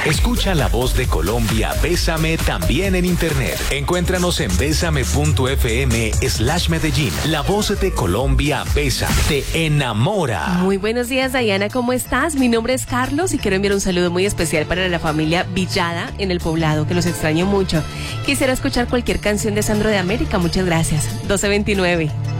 Escucha La Voz de Colombia, Bésame también en internet. Encuéntranos en besame.fm/Medellín. La Voz de Colombia, Bésame, te enamora. Muy buenos días, Diana, ¿cómo estás? Mi nombre es Carlos y quiero enviar un saludo muy especial para la familia Villada en El Poblado, que los extraño mucho. Quisiera escuchar cualquier canción de Sandro de América, muchas gracias. 12:29.